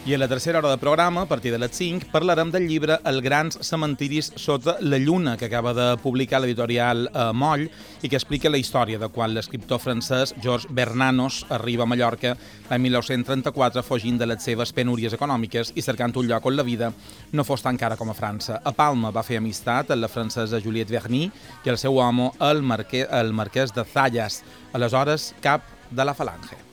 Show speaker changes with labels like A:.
A: I a la tercera hora de programa, a partir de les 5, parlarem del llibre Els grans cementiris sota la lluna, que acaba de publicar l'editorial Moll i que explica la història de quan l'escriptor francès Georges Bernanos arriba a Mallorca l'any 1934 fugint de les seves penúries econòmiques i cercant un lloc on la vida no fos tan cara com a França. A Palma va fer amistat amb la francesa Juliette Verny i el seu home, el marquès de Zayas, aleshores cap de la Falange.